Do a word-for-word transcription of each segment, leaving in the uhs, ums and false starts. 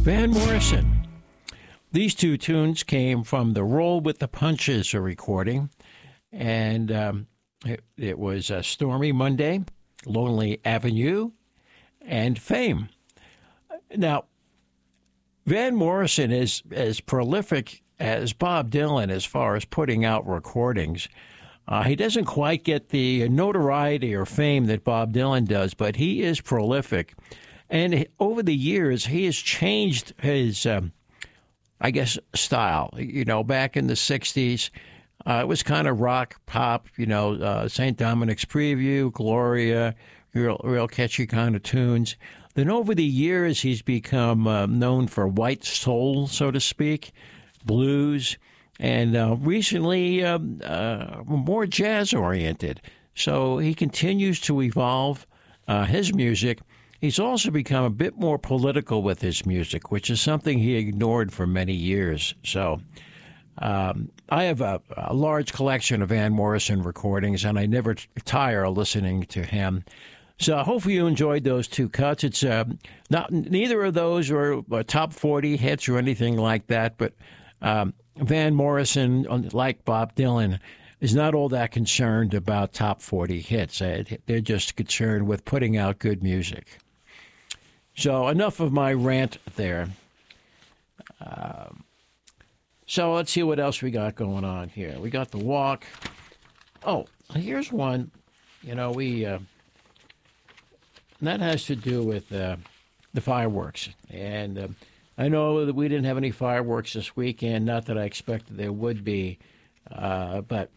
Van Morrison. These two tunes came from the Roll with the Punches recording, and um, it, it was uh, Stormy Monday, Lonely Avenue, and Fame. Now, Van Morrison is as prolific as Bob Dylan as far as putting out recordings. Uh, he doesn't quite get the notoriety or fame that Bob Dylan does, but he is prolific. And over the years, he has changed his, um, I guess, style. You know, back in the sixties, uh, it was kind of rock, pop, you know, uh, Saint Dominic's Preview, Gloria, real, real catchy kind of tunes. Then over the years, he's become uh, known for white soul, so to speak, blues, and uh, recently um, uh, more jazz-oriented. So he continues to evolve uh, his music. He's also become a bit more political with his music, which is something he ignored for many years. So um, I have a, a large collection of Van Morrison recordings, and I never tire listening to him. So hopefully you enjoyed those two cuts. It's uh, not neither of those are top forty hits or anything like that, but um, Van Morrison, like Bob Dylan, is not all that concerned about top forty hits. They're just concerned with putting out good music. So enough of my rant there. Um, so let's see what else we got going on here. We got the walk. Oh, here's one. You know, we uh, that has to do with uh, the fireworks. And uh, I know that we didn't have any fireworks this weekend. Not that I expected there would be, uh, but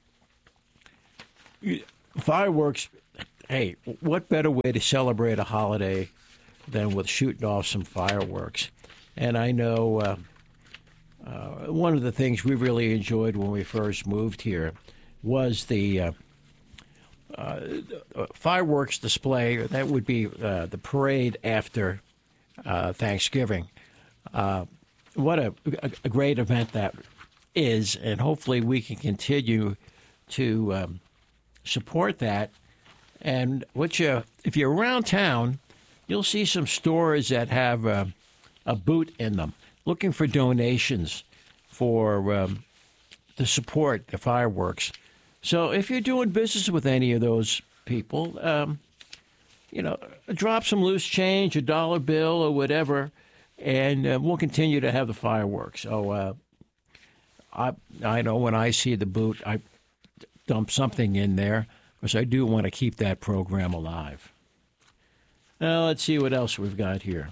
fireworks. Hey, what better way to celebrate a holiday than with shooting off some fireworks? And I know uh, uh, one of the things we really enjoyed when we first moved here was the uh, uh, fireworks display. That would be uh, the parade after uh, Thanksgiving. Uh, what a, a great event that is, and hopefully we can continue to um, support that. And what you, if you're around town, you'll see some stores that have uh, a boot in them, looking for donations for um, to support the fireworks. So if you're doing business with any of those people, um, you know, drop some loose change, a dollar bill or whatever, and uh, we'll continue to have the fireworks. So uh, I I know when I see the boot, I dump something in there because I do want to keep that program alive. Now, let's see what else we've got here.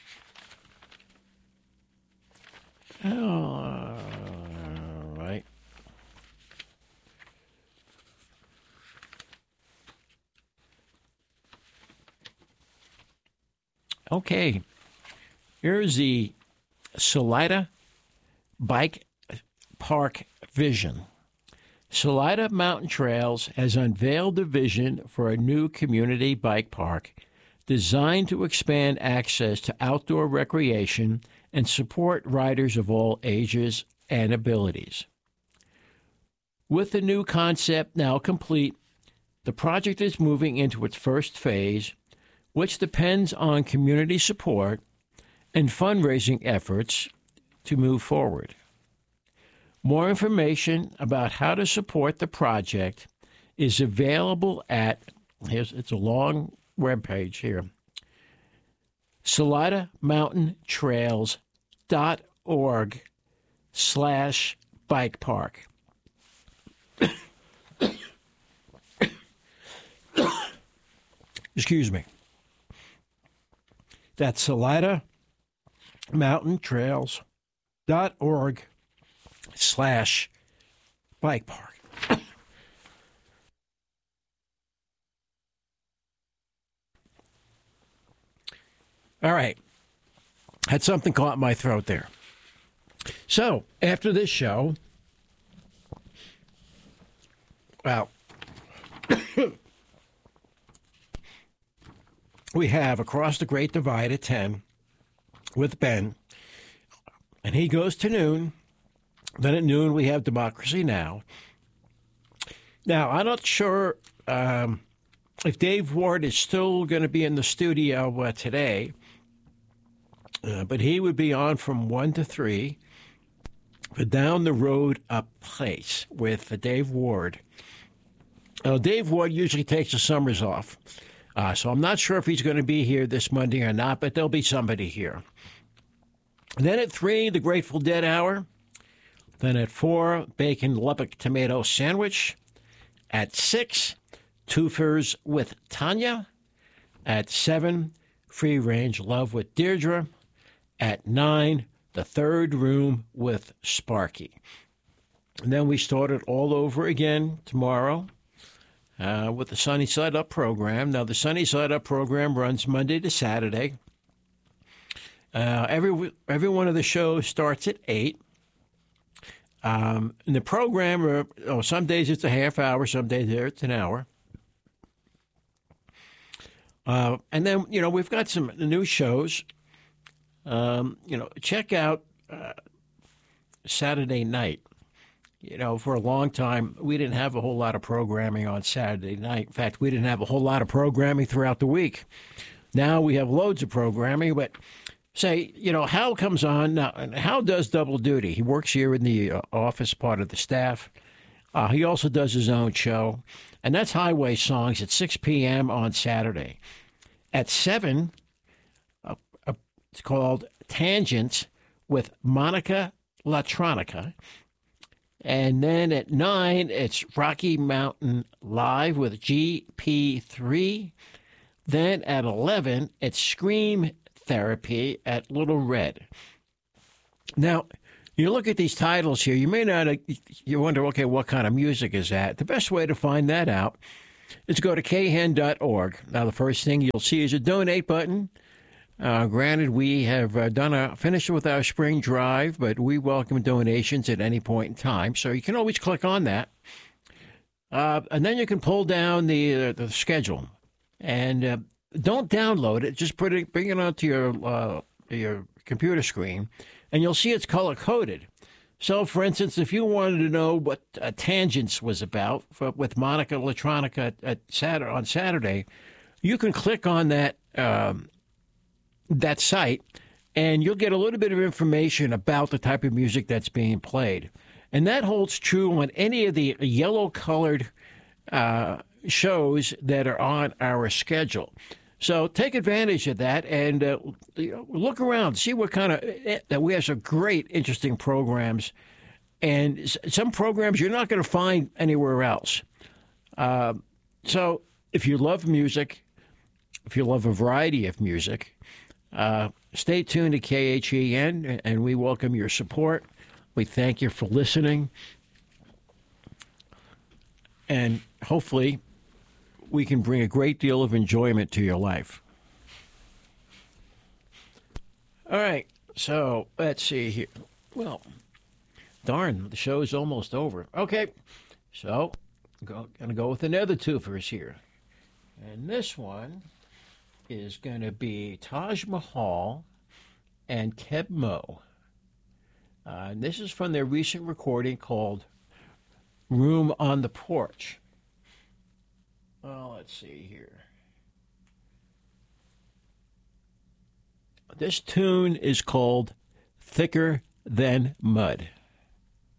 All right. Okay. Here's the Salida Bike Park vision. Salida Mountain Trails has unveiled a vision for a new community bike park designed to expand access to outdoor recreation and support riders of all ages and abilities. With the new concept now complete, the project is moving into its first phase, which depends on community support and fundraising efforts to move forward. More information about how to support the project is available at, here's, it's a long webpage here, Salida Mountain Trails dot org slash bike park. Excuse me. That's Salida Mountain Trails dot org slash bike park. All right. Had something caught in my throat there. So, after this show, well, we have Across the Great Divide at ten with Ben, and he goes to noon. Then at noon, we have Democracy Now! Now, I'm not sure um, if Dave Ward is still going to be in the studio uh, today. Uh, but he would be on from one to three for Down the Road a Place with uh, Dave Ward. Uh, Dave Ward usually takes the summers off, uh, so I'm not sure if he's going to be here this Monday or not, but there'll be somebody here. Then at three, the Grateful Dead Hour. Then at four, Bacon Lubbock Tomato Sandwich. At six, Twofers with Tanya. At seven, Free Range Love with Deirdre. At nine, The Third Room with Sparky. And then we start it all over again tomorrow uh, with the Sunny Side Up program. Now, the Sunny Side Up program runs Monday to Saturday. Uh, every every one of the shows starts at eight. Um, and the program, uh, oh, some days it's a half hour, some days it's an hour. Uh, and then, you know, we've got some new shows. Um, you know, check out uh, Saturday night. You know, for a long time, we didn't have a whole lot of programming on Saturday night. In fact, we didn't have a whole lot of programming throughout the week. Now we have loads of programming, but say, you know, Hal comes on. Now, Hal does double duty. He works here in the uh, office, part of the staff. Uh, he also does his own show, and that's Highway Songs at six p.m. on Saturday. At seven, uh, uh, it's called Tangents with Monica LaTronica. And then at nine, it's Rocky Mountain Live with G P three. Then at eleven, it's Scream Therapy at Little Red. Now, you look at these titles here, you may not, you wonder, okay, what kind of music is that? The best way to find that out is go to k hen dot org. Now, the first thing you'll see is a donate button. Uh, granted, we have uh, done a finished with our spring drive, but we welcome donations at any point in time, so you can always click on that. Uh, and then you can pull down the uh, the schedule, and uh, don't download it. Just put it, bring it onto your uh, your computer screen, and you'll see it's color coded. So, for instance, if you wanted to know what uh, Tangents was about for, with Monica LaTronica at, at Saturday, on Saturday, you can click on that um, that site, and you'll get a little bit of information about the type of music that's being played. And that holds true on any of the yellow-colored uh, shows that are on our schedule. So take advantage of that and uh, look around, see what kind of that we have some great, interesting programs, and some programs you're not going to find anywhere else. Uh, so if you love music, if you love a variety of music, uh, stay tuned to K H E N, and we welcome your support. We thank you for listening, and hopefully we can bring a great deal of enjoyment to your life. All right, so let's see here. Well, darn, the show's almost over. Okay, so I'm going to go with another twofers here. And this one is going to be Taj Mahal and Keb Mo. Uh, and this is from their recent recording called Room on the Porch. Well, let's see here. This tune is called Thicker Than Mud.